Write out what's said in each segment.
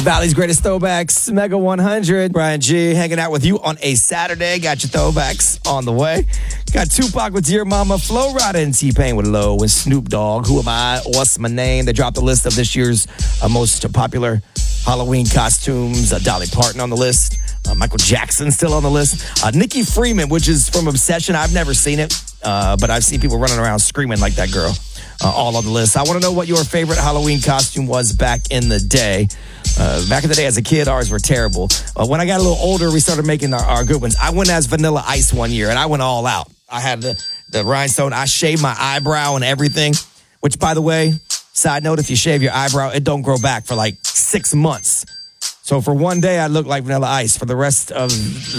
The Valley's greatest throwbacks, Mega 100. Brian G hanging out with you on a Saturday. Got your throwbacks on the way. Got Tupac with Dear Mama, Flo Rida and T-Pain with Low, and Snoop Dogg, Who Am I? What's My Name? They dropped the list of this year's most popular Halloween costumes. Dolly Parton on the list. Michael Jackson still on the list. Nikki Freeman, which is from Obsession. I've never seen it, but I've seen people running around screaming like that girl. All on the list. I want to know what your favorite Halloween costume was back in the day. Back in the day as a kid, ours were terrible. When I got a little older, we started making our good ones. I went as Vanilla Ice one year, and I went all out. I had the rhinestone. I shaved my eyebrow and everything, which, by the way, side note, if you shave your eyebrow, it don't grow back for like 6 months. So for one day, I looked like Vanilla Ice. For the rest of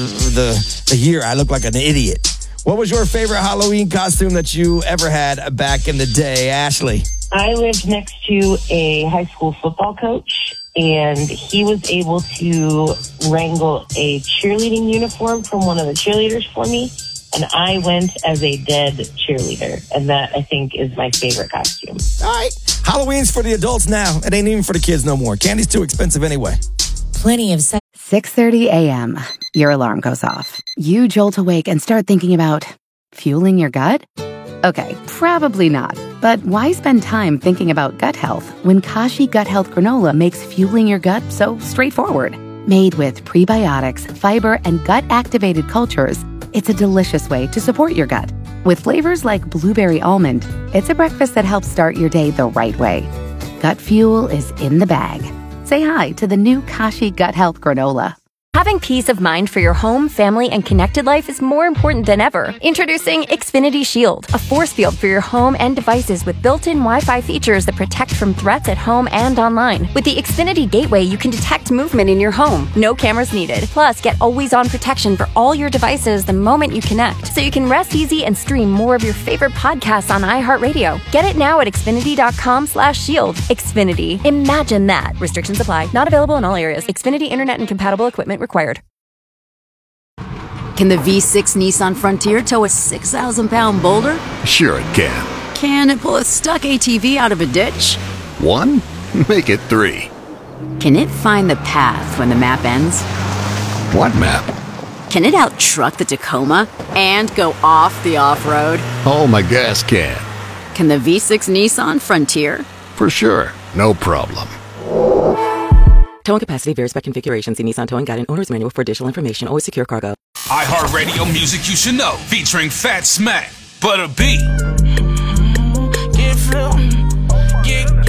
the year, I looked like an idiot. What was your favorite Halloween costume that you ever had back in the day, Ashley? I lived next to a high school football coach, and he was able to wrangle a cheerleading uniform from one of the cheerleaders for me, and I went as a dead cheerleader, and that, I think, is my favorite costume. All right. Halloween's for the adults now. It ain't even for the kids no more. Candy's too expensive anyway. Plenty of 6:30 a.m. Your alarm goes off. You jolt awake and start thinking about fueling your gut? Okay, probably not. But why spend time thinking about gut health when Kashi Gut Health Granola makes fueling your gut so straightforward? Made with prebiotics, fiber, and gut-activated cultures, it's a delicious way to support your gut. With flavors like blueberry almond, it's a breakfast that helps start your day the right way. Gut fuel is in the bag. Say hi to the new Kashi Gut Health Granola. Having peace of mind for your home, family, and connected life is more important than ever. Introducing Xfinity Shield, a force field for your home and devices with built-in Wi-Fi features that protect from threats at home and online. With the Xfinity Gateway, you can detect movement in your home. No cameras needed. Plus, get always-on protection for all your devices the moment you connect, so you can rest easy and stream more of your favorite podcasts on iHeartRadio. Get it now at Xfinity.com/shield. Xfinity. Imagine that. Restrictions apply. Not available in all areas. Xfinity Internet and compatible equipment required. Can the V6 Nissan Frontier tow a 6,000-pound boulder? Sure it can. Can it pull a stuck ATV out of a ditch? 1? Make it 3. Can it find the path when the map ends? What map? Can it out-truck the Tacoma and go off the off-road? Oh, my gas can. Can the V6 Nissan Frontier? For sure. No problem. Towing capacity varies by configuration. See Nissan Towing Guide and Owner's Manual for additional information. Always secure cargo. iHeartRadio music you should know. Featuring Fat Smack, Butter B. Get flow, get